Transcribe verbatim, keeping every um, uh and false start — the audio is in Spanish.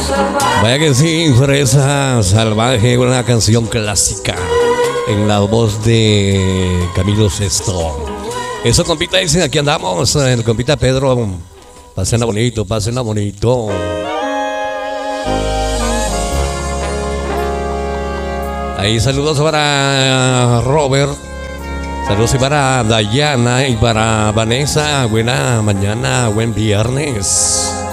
Vaya que sí, Fresa Salvaje, una canción clásica en la voz de Camilo Sesto. Eso, compita, dicen, aquí andamos, el compita Pedro. Pásenla bonito, pásenla bonito. Ahí saludos para Robert. Saludos y para Dayana y para Vanessa. Buena mañana, buen viernes.